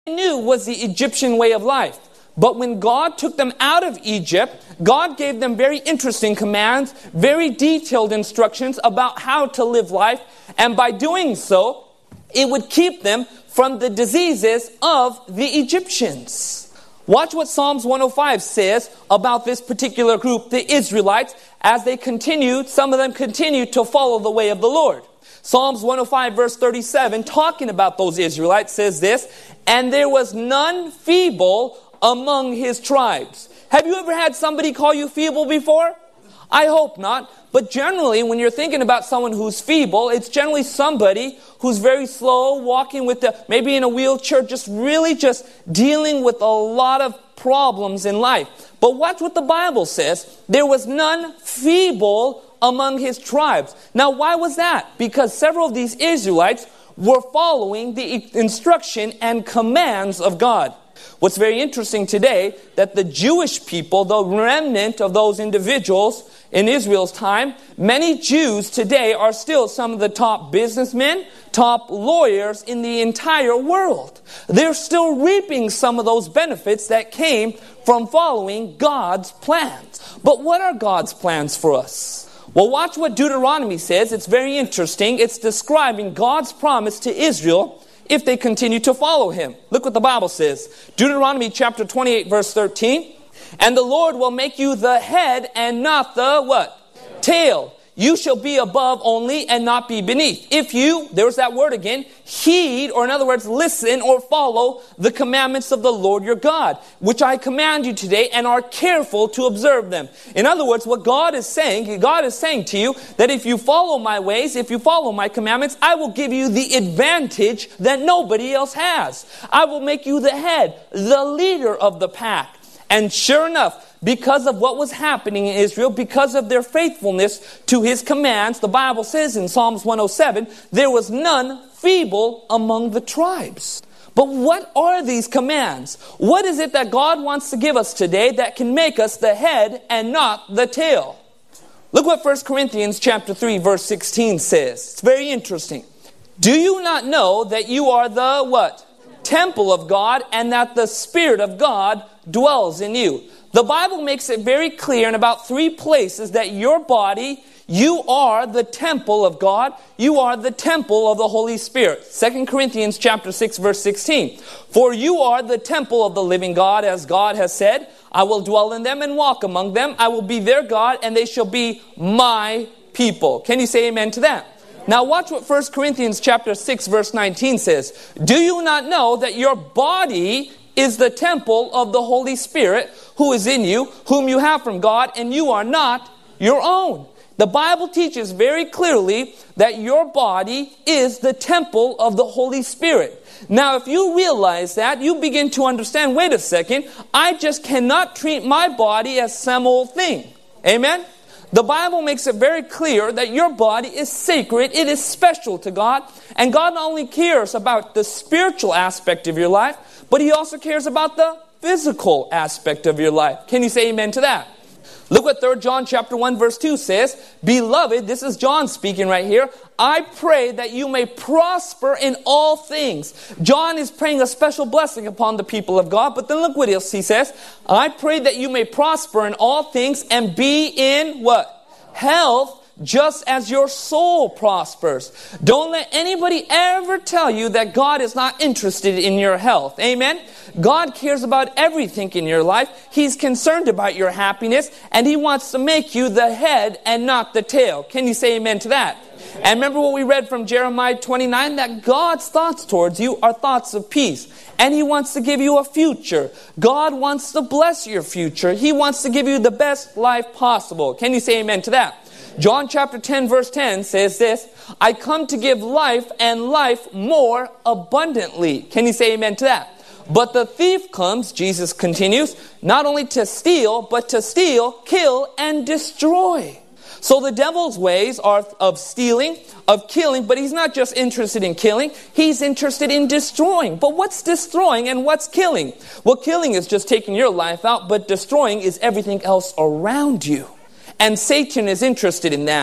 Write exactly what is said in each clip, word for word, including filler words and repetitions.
knew was the Egyptian way of life. But when God took them out of Egypt, God gave them very interesting commands, very detailed instructions about how to live life. And by doing so, it would keep them from the diseases of the Egyptians. Watch what Psalms one oh five says about this particular group, the Israelites, as they continued, some of them continued to follow the way of the Lord. Psalms one oh five verse thirty-seven, talking about those Israelites, says this, "And there was none feeble among his tribes." Have you ever had somebody call you feeble before? I hope not. But generally, when you're thinking about someone who's feeble, it's generally somebody who's very slow, walking with the, maybe in a wheelchair, just really just dealing with a lot of problems in life. But watch what the Bible says. There was none feeble among his tribes. Now, why was that? Because several of these Israelites were following the instruction and commands of God. What's very interesting today, that the Jewish people, the remnant of those individuals in Israel's time, many Jews today are still some of the top businessmen, top lawyers in the entire world. They're still reaping some of those benefits that came from following God's plans. But what are God's plans for us? Well, watch what Deuteronomy says. It's very interesting. It's describing God's promise to Israel if they continue to follow him. Look what the Bible says. Deuteronomy chapter twenty-eight verse thirteen. "And the Lord will make you the head and not the what? Tail. You shall be above only and not be beneath. If you," there's that word again, "heed," or in other words, listen or follow the commandments of the Lord your God, which I command you today, and are careful to observe them. In other words, what God is saying, God is saying to you that if you follow my ways, if you follow my commandments, I will give you the advantage that nobody else has. I will make you the head, the leader of the pack. And sure enough, because of what was happening in Israel, because of their faithfulness to his commands, the Bible says in Psalms one oh seven, there was none feeble among the tribes. But what are these commands? What is it that God wants to give us today that can make us the head and not the tail? Look what First Corinthians chapter three verse sixteen says. It's very interesting. "Do you not know that you are the what? Temple of God, and that the Spirit of God dwells in you?" The Bible makes it very clear in about three places that your body, you are the temple of God. You are the temple of the Holy Spirit. Second Corinthians chapter six verse sixteen. "For you are the temple of the living God, as God has said, I will dwell in them and walk among them. I will be their God, and they shall be my people." Can you say amen to that? Now watch what First Corinthians chapter six verse nineteen says. "Do you not know that your body is the temple of the Holy Spirit who is in you, whom you have from God, and you are not your own?" The Bible teaches very clearly that your body is the temple of the Holy Spirit. Now, if you realize that, you begin to understand, wait a second, I just cannot treat my body as some old thing. Amen? The Bible makes it very clear that your body is sacred. It is special to God. And God not only cares about the spiritual aspect of your life, but he also cares about the physical aspect of your life. Can you say amen to that? Look what Third John chapter one verse two says. "Beloved," this is John speaking right here, "I pray that you may prosper in all things." John is praying a special blessing upon the people of God. But then look what else he says. "I pray that you may prosper in all things and be in" what? "Health, just as your soul prospers." Don't let anybody ever tell you that God is not interested in your health. Amen? God cares about everything in your life. He's concerned about your happiness, and he wants to make you the head and not the tail. Can you say amen to that? Amen. And remember what we read from Jeremiah twenty-nine, that God's thoughts towards you are thoughts of peace. And he wants to give you a future. God wants to bless your future. He wants to give you the best life possible. Can you say amen to that? John chapter ten verse ten says this, "I come to give life and life more abundantly." Can you say amen to that? "But the thief comes," Jesus continues, "not only to steal, but to steal, kill, and destroy." So the devil's ways are of stealing, of killing, but he's not just interested in killing, he's interested in destroying. But what's destroying and what's killing? Well, killing is just taking your life out, but destroying is everything else around you. And Satan is interested in that.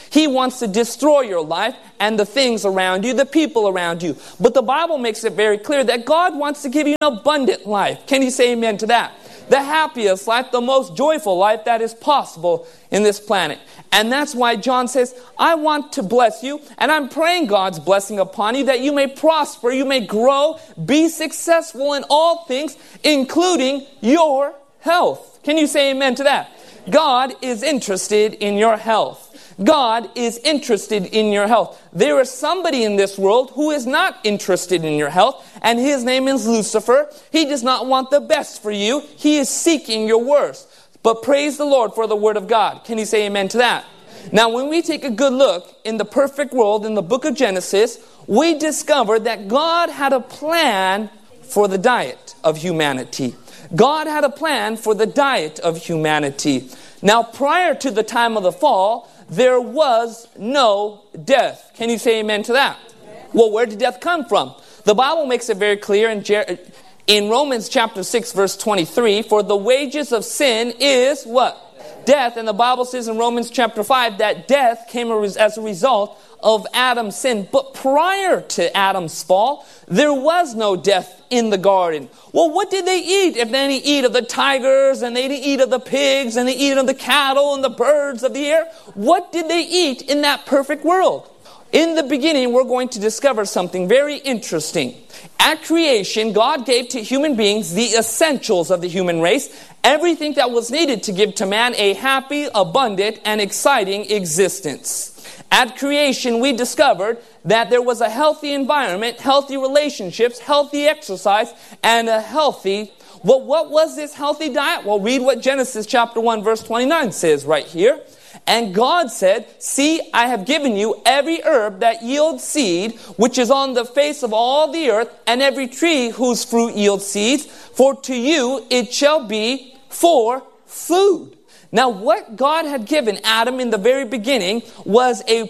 He wants to destroy your life and the things around you, the people around you. But the Bible makes it very clear that God wants to give you an abundant life. Can you say amen to that? The happiest life, the most joyful life that is possible in this planet. And that's why John says, I want to bless you, and I'm praying God's blessing upon you, that you may prosper, you may grow, be successful in all things, including your health. Can you say amen to that? God is interested in your health. God is interested in your health. There is somebody in this world who is not interested in your health, and his name is Lucifer. He does not want the best for you. He is seeking your worst. But praise the Lord for the Word of God. Can you say amen to that? Now, when we take a good look in the perfect world, in the book of Genesis, we discover that God had a plan for the diet of humanity. God had a plan for the diet of humanity. Now, prior to the time of the fall, there was no death. Can you say amen to that? Well, where did death come from? The Bible makes it very clear in, Jer- in Romans chapter six, verse twenty-three, for the wages of sin is what? Death. And the Bible says in Romans chapter five that death came as a result of Adam's sin. But prior to Adam's fall, there was no death in the garden. Well, what did they eat? If they didn't eat of the tigers, and they didn't eat of the pigs, and they eat of the cattle and the birds of the air, what did they eat in that perfect world? In the beginning, we're going to discover something very interesting. At creation, God gave to human beings the essentials of the human race, everything that was needed to give to man a happy, abundant, and exciting existence. At creation, we discovered that there was a healthy environment, healthy relationships, healthy exercise, and a healthy... Well, what was this healthy diet? Well, read what Genesis chapter one, verse twenty-nine says right here. And God said, see, I have given you every herb that yields seed, which is on the face of all the earth, and every tree whose fruit yields seeds, for to you it shall be for food. Now, what God had given Adam in the very beginning was a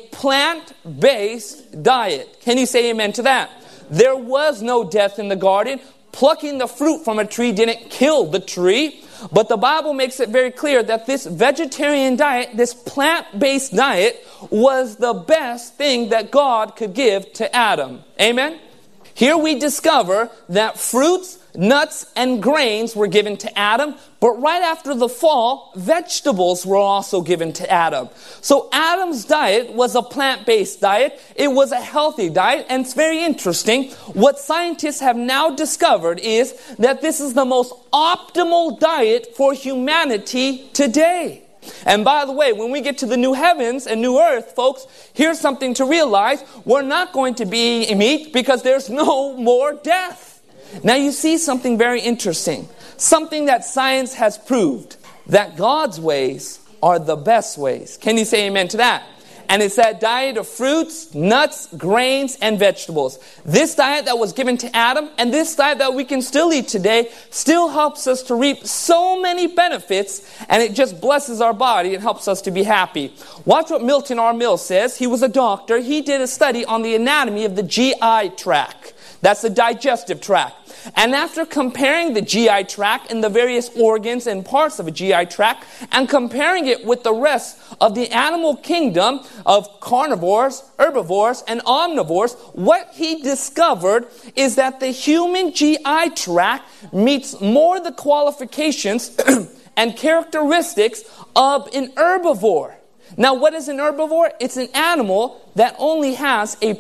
plant-based diet. Can you say amen to that? There was no death in the garden. Plucking the fruit from a tree didn't kill the tree. But the Bible makes it very clear that this vegetarian diet, this plant-based diet, was the best thing that God could give to Adam. Amen? Here we discover that fruits, nuts, and grains were given to Adam, but right after the fall, vegetables were also given to Adam. So Adam's diet was a plant-based diet. It was a healthy diet, and it's very interesting. What scientists have now discovered is that this is the most optimal diet for humanity today. And by the way, when we get to the new heavens and new earth, folks, here's something to realize. We're not going to be meat because there's no more death. Now you see something very interesting. Something that science has proved. That God's ways are the best ways. Can you say amen to that? And it's that diet of fruits, nuts, grains, and vegetables. This diet that was given to Adam and this diet that we can still eat today still helps us to reap so many benefits, and it just blesses our body and helps us to be happy. Watch what Milton R. Mills says. He was a doctor. He did a study on the anatomy of the G I tract. That's the digestive tract. And after comparing the G I tract and the various organs and parts of a G I tract and comparing it with the rest of the animal kingdom of carnivores, herbivores, and omnivores, what he discovered is that the human G I tract meets more the qualifications and characteristics of an herbivore. Now, what is an herbivore? It's an animal that only has a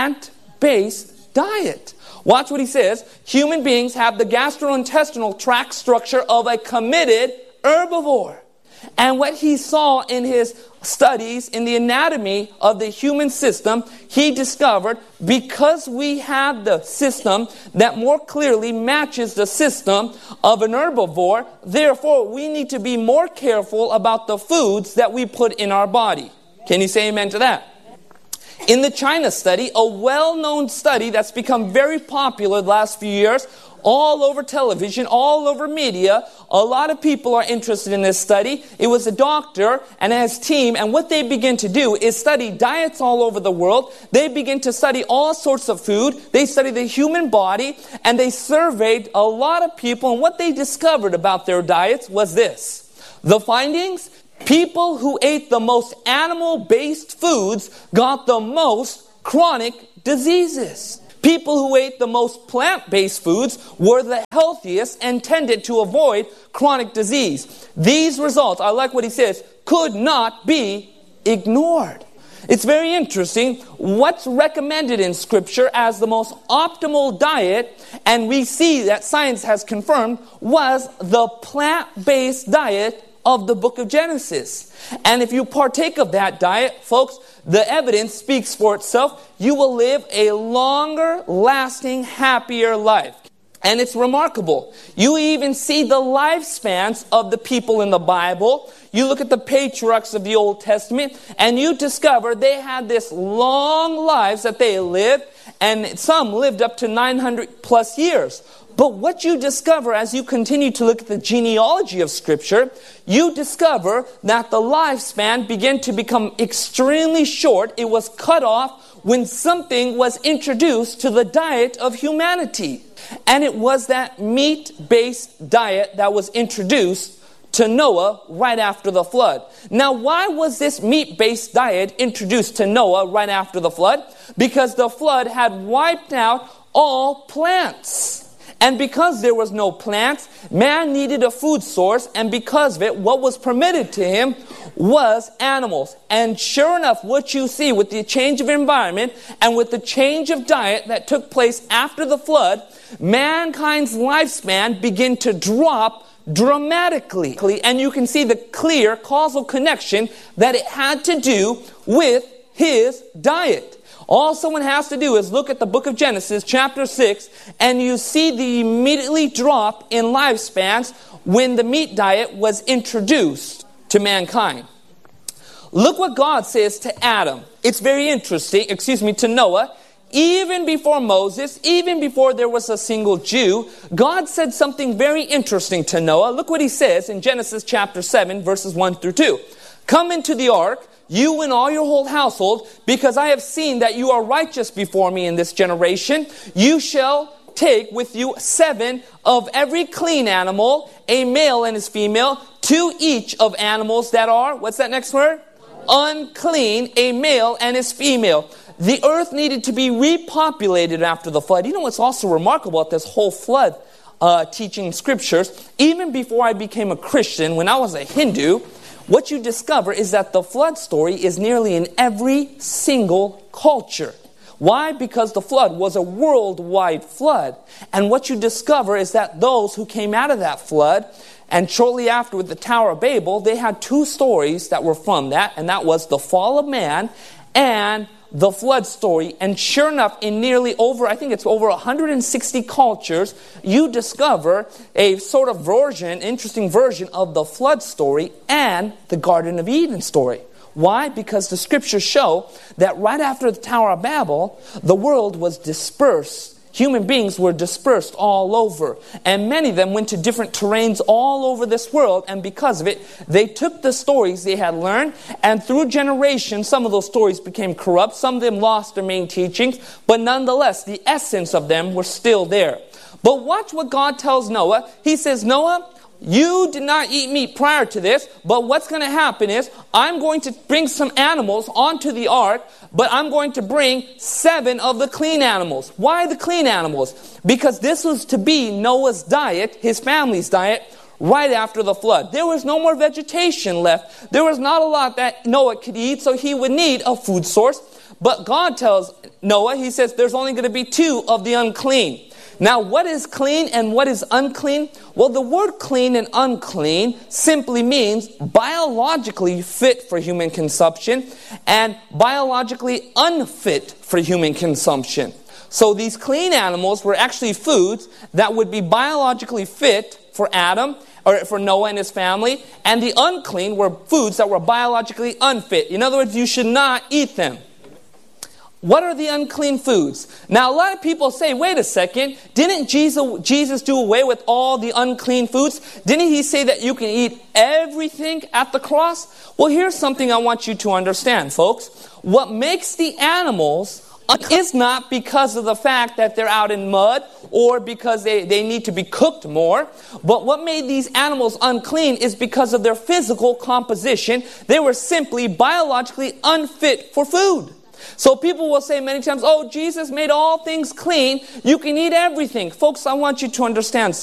plant-based diet. Watch what he says. Human beings have the gastrointestinal tract structure of a committed herbivore. And what he saw in his studies in the anatomy of the human system, he discovered because we have the system that more clearly matches the system of an herbivore, therefore we need to be more careful about the foods that we put in our body. Can you say amen to that? In the China study, a well-known study that's become very popular the last few years, all over television, all over media, a lot of people are interested in this study. It was a doctor and his team, and what they begin to do is study diets all over the world. They begin to study all sorts of food. They study the human body, and they surveyed a lot of people, and what they discovered about their diets was this. The findings: People who ate the most animal-based foods got the most chronic diseases. People who ate the most plant-based foods were the healthiest and tended to avoid chronic disease. These results, I like what he says, could not be ignored. It's very interesting. What's recommended in Scripture as the most optimal diet, and we see that science has confirmed, was the plant-based diet of the book of Genesis. And if you partake of that diet, folks, the evidence speaks for itself. You will live a longer, lasting, happier life. And it's remarkable. You even see the lifespans of the people in the Bible. You look at the patriarchs of the Old Testament, and you discover they had this long lives that they lived, and some lived up to nine hundred plus years. But what you discover as you continue to look at the genealogy of Scripture, you discover that the lifespan began to become extremely short. It was cut off when something was introduced to the diet of humanity. And it was that meat-based diet that was introduced to Noah right after the flood. Now, why was this meat-based diet introduced to Noah right after the flood? Because the flood had wiped out all plants. And because there was no plants, man needed a food source, and because of it, what was permitted to him was animals. And sure enough, what you see with the change of environment and with the change of diet that took place after the flood, mankind's lifespan began to drop dramatically. And you can see the clear causal connection that it had to do with his diet. All someone has to do is look at the book of Genesis, chapter six, and you see the immediately drop in lifespans when the meat diet was introduced to mankind. Look what God says to Adam. It's very interesting, excuse me, to Noah. Even before Moses, even before there was a single Jew, God said something very interesting to Noah. Look what he says in Genesis chapter seven, verses one through two. Come into the ark, you and all your whole household, because I have seen that you are righteous before me in this generation. You shall take with you seven of every clean animal, a male and his female, two each of animals that are, what's that next word? Unclean, a male and his female. The earth needed to be repopulated after the flood. You know what's also remarkable about this whole flood uh, teaching scriptures? Even before I became a Christian, when I was a Hindu, what you discover is that the flood story is nearly in every single culture. Why? Because the flood was a worldwide flood. And what you discover is that those who came out of that flood, and shortly after with the Tower of Babel, they had two stories that were from that, and that was the fall of man and the flood story. And sure enough, in nearly over, I think it's over one hundred sixty cultures, you discover a sort of version, interesting version of the flood story and the Garden of Eden story. Why? Because the scriptures show that right after the Tower of Babel, the world was dispersed. Human beings were dispersed all over, and many of them went to different terrains all over this world, and because of it, they took the stories they had learned, and through generations, some of those stories became corrupt, some of them lost their main teachings, but nonetheless, the essence of them were still there. But watch what God tells Noah. He says, Noah, you did not eat meat prior to this, but what's going to happen is I'm going to bring some animals onto the ark, but I'm going to bring seven of the clean animals. Why the clean animals? Because this was to be Noah's diet, his family's diet, right after the flood. There was no more vegetation left. There was not a lot that Noah could eat, so he would need a food source. But God tells Noah, he says, there's only going to be two of the unclean. Now, what is clean and what is unclean? Well, the word clean and unclean simply means biologically fit for human consumption and biologically unfit for human consumption. So these clean animals were actually foods that would be biologically fit for Adam or for Noah and his family, and the unclean were foods that were biologically unfit. In other words, you should not eat them. What are the unclean foods? Now, a lot of people say, wait a second, didn't Jesus, Jesus do away with all the unclean foods? Didn't he say that you can eat everything at the cross? Well, here's something I want you to understand, folks. What makes the animals is not because of the fact that they're out in mud or because they, they need to be cooked more. But what made these animals unclean is because of their physical composition. They were simply biologically unfit for food. So people will say many times, oh, Jesus made all things clean. You can eat everything. Folks, I want you to understand